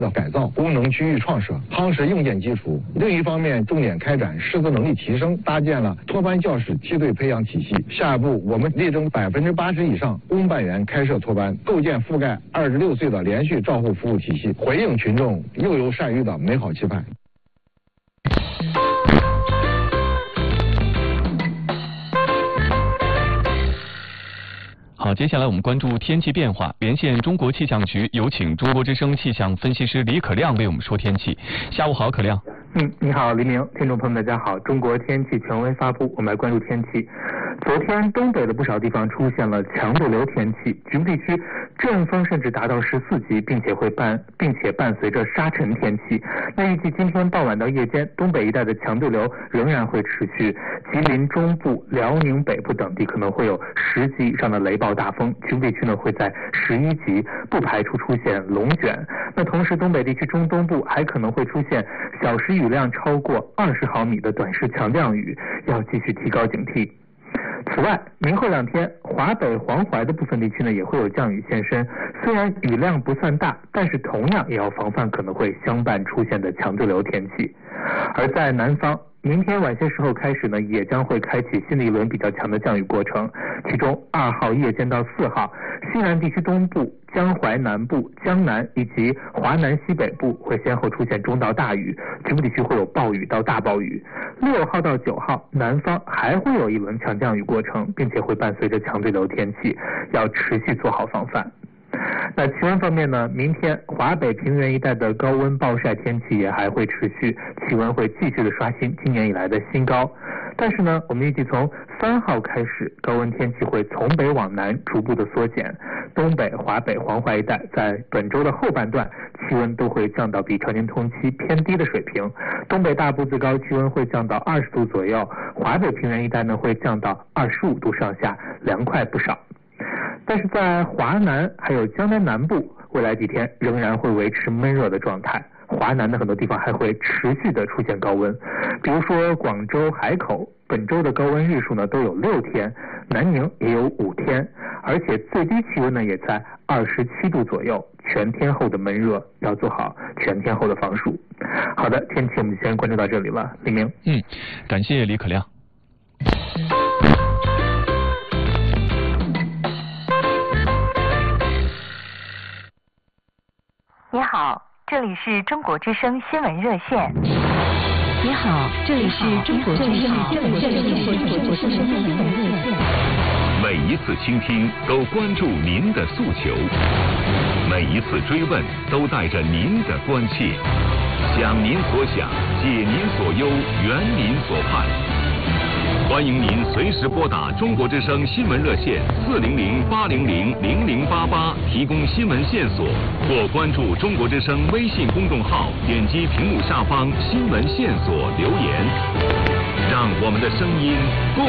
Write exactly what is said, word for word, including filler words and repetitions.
要改造功能区域创设，夯实硬件基础。另一方面，重点开展师资能力提升，搭建了托班教师梯队培养体系。下一步，我们力争百分之八十以上公办员开设托班，构建覆盖二十六岁的连续照护服务体系，回应群众幼幼善育的美好期盼。 好，接下来我们关注天气变化，连线中国气象局，有请中国之声气象分析师李可亮为我们说天气。下午好，可亮。 嗯，你好，黎明，听众朋友们，大家好。中国天气权威发布，我们来关注天气。昨天东北的不少地方出现了强对流天气，局部地区阵风甚至达到十四级，并且会伴并且伴随着沙尘天气。那预计今天傍晚到夜间，东北一带的强对流仍然会持续，吉林中部、辽宁北部等地可能会有十级以上的雷暴大风，局部地区呢会在十一级，不排除出现龙卷。那同时，东北地区中东部还可能会出现小时雨量超过二十毫米的短时强降雨，要继续提高警惕。此外，明后两天，华北、黄淮的部分地区呢也会有降雨现身，虽然雨量不算大，但是同样也要防范可能会相伴出现的强对流天气。而在南方，明天晚些时候开始呢，也将会开启新的一轮比较强的降雨过程。其中二号夜间到四号，西南地区东部、江淮南部、江南以及华南西北部会先后出现中到大雨，局部地区会有暴雨到大暴雨。六号到九号，南方还会有一轮强降雨过程，并且会伴随着强对流天气，要持续做好防范。那气温方面呢，明天华北平原一带的高温暴晒天气也还会持续，气温会继续的刷新今年以来的新高。但是呢，我们预计从三号开始，高温天气会从北往南逐步的缩减，东北、华北、黄淮一带在本周的后半段气温都会降到比常年同期偏低的水平，东北大部最高气温会降到二十度左右，华北平原一带呢会降到二十五度上下，凉快不少。但是在华南还有江南南部，未来几天仍然会维持闷热的状态，华南的很多地方还会持续的出现高温，比如说广州、海口，本周的高温日数呢都有六天，南宁也有五天，而且最低气温呢也在二十七度左右，全天候的闷热，要做好全天候的防暑。好的，天气我们先关注到这里了，黎明。 嗯，感谢李可亮。 你好，这里是中国之声新闻热线。 你好，这里是中国之声新闻热线。 每一次倾听都关注您的诉求，每一次追问都带着您的关切，想您所想，解您所忧，圆您所盼。欢迎您随时拨打中国之声新闻热线四零零八零零零零八八提供新闻线索，或关注中国之声微信公众号，点击屏幕下方新闻线索留言，让我们的声音共